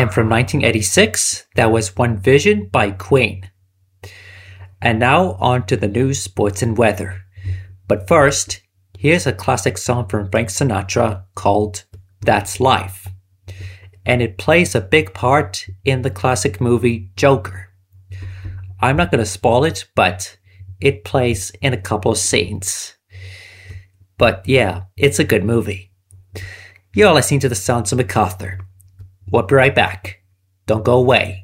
And from 1986, that was One Vision by Queen. And now on to the news, sports, and weather. But first, here's a classic song from Frank Sinatra called That's Life. And it plays a big part in the classic movie Joker. I'm not going to spoil it, but it plays in a couple of scenes. But yeah, it's a good movie. You're listening to the sounds of MacArthur. We'll be right back. Don't go away.